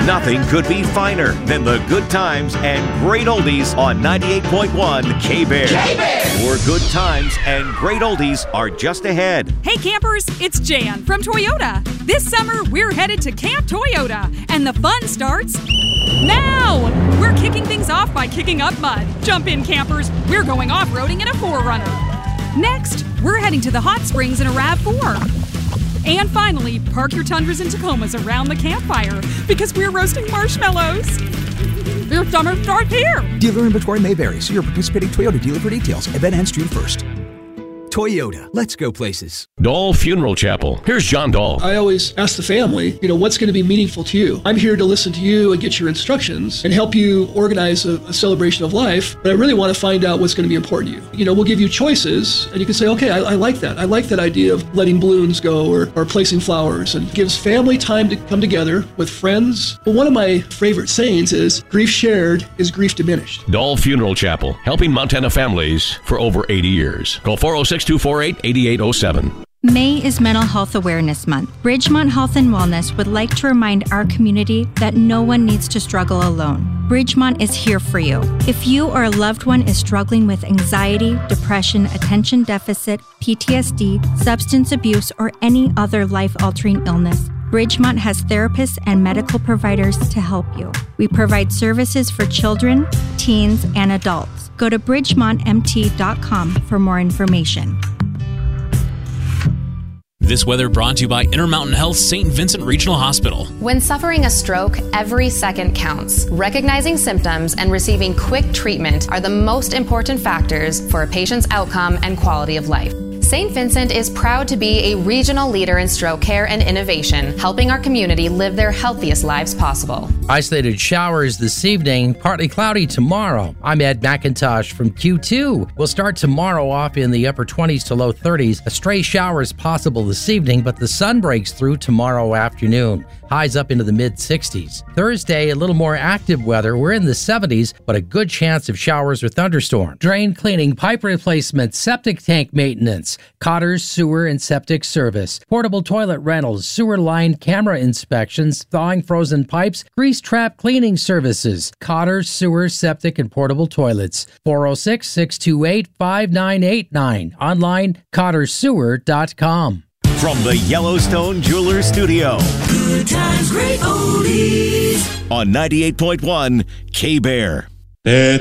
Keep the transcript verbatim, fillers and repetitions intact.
Nothing could be finer than the good times and great oldies on ninety-eight point one K-Bear. K-Bear! More good times and great oldies are just ahead. Hey campers, it's Jan from Toyota. This summer, we're headed to Camp Toyota, and the fun starts now! We're kicking things off by kicking up mud. Jump in, campers. We're going off-roading in a four runner. Next, we're heading to the hot springs in a RAV four. And finally, park your Tundras and Tacomas around the campfire because we're roasting marshmallows. Your summer starts here. Dealer inventory may vary. See your participating Toyota dealer for details. Event ends June first. Toyota, let's go places. Dahl Funeral Chapel. Here's John Dahl. I always ask the family, you know, what's going to be meaningful to you? I'm here to listen to you and get your instructions and help you organize a, a celebration of life, but I really want to find out what's going to be important to you. You know, we'll give you choices, and you can say, okay, I, I like that. I like that idea of letting balloons go or, or placing flowers, and gives family time to come together with friends. But one of my favorite sayings is, grief shared is grief diminished. Dahl Funeral Chapel, helping Montana families for over eighty years. Call four oh six, two four eight, eight eight oh seven. May is Mental Health Awareness Month. Bridgemont Health and Wellness would like to remind our community that no one needs to struggle alone. Bridgemont is here for you. If you or a loved one is struggling with anxiety, depression, attention deficit, P T S D, substance abuse, or any other life-altering illness, Bridgemont has therapists and medical providers to help you. We provide services for children, teens, and adults. Go to bridgemont m t dot com for more information. This weather brought to you by Intermountain Health Saint Vincent Regional Hospital. When suffering a stroke, every second counts. Recognizing symptoms and receiving quick treatment are the most important factors for a patient's outcome and quality of life. Saint Vincent is proud to be a regional leader in stroke care and innovation, helping our community live their healthiest lives possible. Isolated showers this evening, partly cloudy tomorrow. I'm Ed McIntosh from Q two. We'll start tomorrow off in the upper twenties to low thirties. A stray shower is possible this evening, but the sun breaks through tomorrow afternoon. Highs up into the mid-sixties. Thursday, a little more active weather. We're in the seventies, but a good chance of showers or thunderstorms. Drain cleaning, pipe replacement, septic tank maintenance, Cotter's sewer and septic service, portable toilet rentals, sewer line camera inspections, thawing frozen pipes, grease trap cleaning services, Cotter's sewer, septic, and portable toilets. four oh six, six two eight, five nine eight nine. Online, cotters sewer dot com. From the Yellowstone Jewelers Studio. Good times, great oldies. On ninety-eight point one K-Bear.